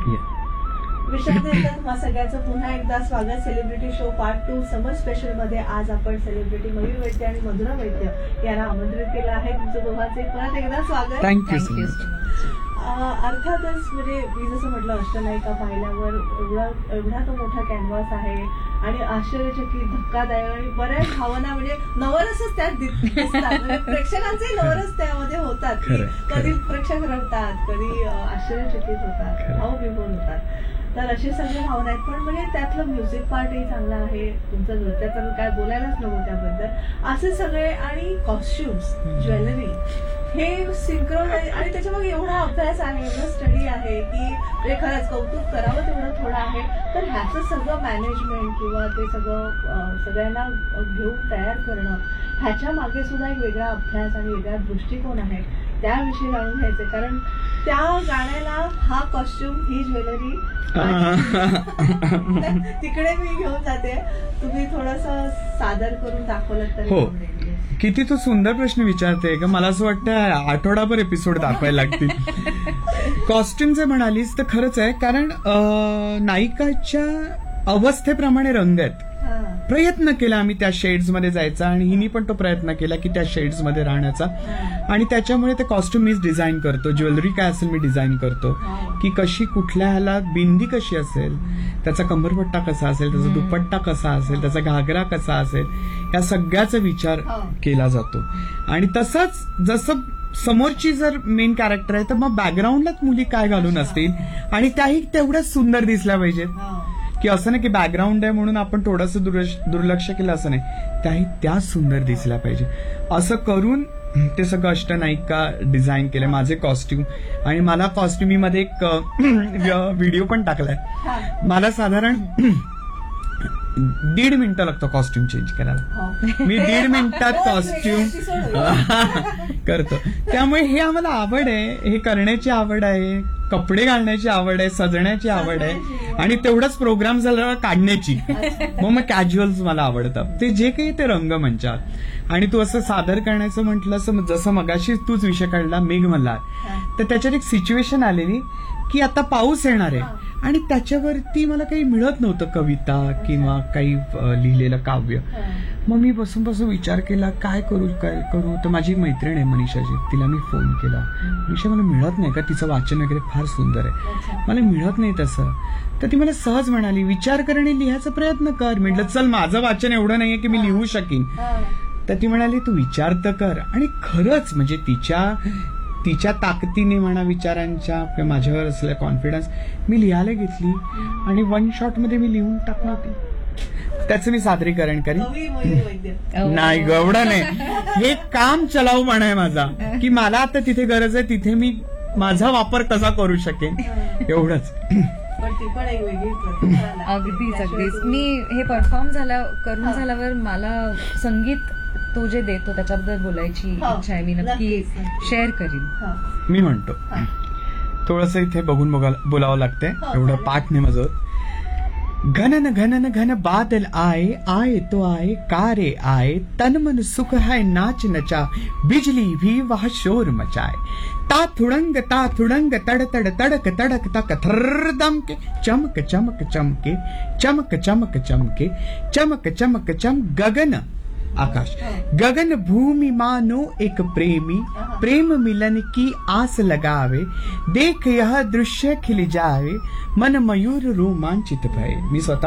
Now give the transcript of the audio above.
विशाल तुम्हा सगळ्यांचं पुन्हा एकदा स्वागत सेलिब्रिटी शो पार्ट 2 समर स्पेशल मध्ये. आज आपण सेलिब्रिटी मयूर वैद्य आणि मधुरा वैद्य यांना आमंत्रित केलं आहे. तुमचं दोघांचे परत एकदा स्वागत. थँक्यू. अर्थातच म्हणजे मी जसं म्हटलं अष्टनायिका पाहिल्यावर एवढा तो मोठा कॅनव्हास आहे आणि आश्चर्यचकित धक्कादायक आणि बऱ्याच भावना म्हणजे नवरसच त्यात दिसतात. म्हणजे प्रेक्षकांचे नवरस त्यामध्ये होतात. कधी प्रेक्षक रडतात, कधी आश्चर्यचकित होतात, भावविभोर होतात. तर अशी सगळी भावना आहेत. पण म्हणजे त्यातलं म्युझिक पार्टही चांगला आहे. तुमचं नृत्याचं काय बोलायलाच नको त्याबद्दल. असे सगळे आणि कॉस्ट्युम्स, ज्वेलरी हे सिंक्रोनाइज आणि त्याच्यामध्ये एवढा अभ्यास आहे, एवढं स्टडी आहे की म्हणजे खरंच कौतुक करावं तेवढं थोडं आहे. तर ह्याचं सगळं मॅनेजमेंट किंवा ते सगळं सगळ्यांना घेऊन तयार करणं, ह्याच्या मागे सुद्धा एक वेगळा अभ्यास आणि वेगळा दृष्टिकोन आहे. त्याविषयी जाणून घ्यायचे, कारण त्या गाण्याला हा कॉस्ट्युम, ही ज्वेलरी तिकडे मी घेऊन जाते. तुम्ही थोडस सादर करून दाखवलं तरी. हो, किती तू सुंदर प्रश्न विचारते का. मला असं वाटतं आठवडाभर एपिसोड दाखवायला लागतील. कॉस्ट्युम जे म्हणालीस तर खरंच आहे, कारण नायिकाच्या अवस्थेप्रमाणे रंग आहेत. प्रयत्न केला आम्ही त्या शेड्स मध्ये जायचा आणि हिनी पण तो प्रयत्न केला की त्या शेड्स मध्ये राहण्याचा. आणि त्याच्यामुळे ते कॉस्ट्युम मीच डिझाईन करतो, ज्वेलरी काय असेल मी डिझाईन करतो, की कशी कुठल्या ह्याला बिंदी कशी असेल, त्याचा कंबरपट्टा कसा असेल, त्याचा दुपट्टा कसा असेल, त्याचा घागरा कसा असेल, या सगळ्याचा विचार केला जातो. आणि तसंच जसं समोरची जर मेन कॅरेक्टर आहे तर मग बॅकग्राऊंडलाच मुली काय घालून असतील आणि त्याही तेवढ्याच सुंदर दिसल्या पाहिजेत. की असं नाही की बॅकग्राऊंड आहे म्हणून आपण थोडंसं दुर्लक्ष केलं असं नाही, त्याही त्या सुंदर दिसल्या पाहिजे. असं करून ते सगळं अष्टनायिका डिझाईन केलंय माझे कॉस्ट्युम. आणि मला कॉस्ट्युमीमध्ये एक व्हिडिओ पण टाकलाय. मला साधारण 1.5 मिनिटं लागतो कॉस्ट्युम चेंज करायला. मी 1.5 मिनिटात कॉस्ट्युम करतो. त्यामुळे हे आम्हाला आवड आहे, हे करण्याची आवड आहे, कपडे घालण्याची आवड आहे, सजण्याची आवड आहे आणि तेवढंच प्रोग्राम झाल्यावर काढण्याची. मग कॅज्युअल्स मला आवडतात. ते जे काही ते रंगमंचात. आणि तू असं सादर करण्याचं म्हटलं, जसं मगाशी तूच विषय काढला मेघमल्हार, तर त्याच्यात एक सिच्युएशन आलेली की आता पाऊस येणार आहे आणि त्याच्यावरती मला काही मिळत नव्हतं, कविता किंवा काही लिहिलेलं काव्य. मग मी बसून विचार केला काय करू. तर माझी मैत्रीण आहे मनीषाची, तिला मी फोन केला. मनीषा मला मिळत नाही का, तिचं वाचन वगैरे फार सुंदर आहे, मला मिळत नाही तसं. तर ती मला सहज म्हणाली विचार कर आणि लिहायचा प्रयत्न कर. म्हटलं चल, माझं वाचन एवढं नाहीये की मी लिहू शकीन. तर ती म्हणाली तू विचार तर कर. आणि खरंच म्हणजे तिच्या ताकदीने म्हणा, विचारांच्या किंवा माझ्यावर असलेला कॉन्फिडन्स, मी लिहायला घेतली आणि 1 शॉट मध्ये मी लिहून टाकलं. त्याचं मी सादरीकरण करेन. नाही गवडा नाही, हे काम चलाऊपणा आहे माझा, की मला आता तिथे गरज आहे तिथे मी माझा वापर कसा करू शकेन, एवढंच. अगदीच. मी हे परफॉर्म करून झाल्यावर मला संगीत तो जे देतो त्याच्याबद्दल बोलायची इच्छा आहे. मी नक्की शेअर करीन. मी म्हणतो थोडस इथे बघून बोलावं लागतंय, एवढं पाठ नाही माझं. घनन घनन घन बादल आए आए तो आए, कारे आए तन मन सुख है नाच नचा, बिजली भी वह शोर मचाए, ताथुड़ंग तड़ तड़ तड़क तड़क तक थर दम के, चमक चमक चमके, चमक चमक चमके, चमक चमक चम गगन आकाश, गगन भूमि मानो एक प्रेमी, प्रेम मिलन की आस लगावे, देख यह दृश्य खिल जावे, मन मयूर रोमांचित भय. मी स्वतः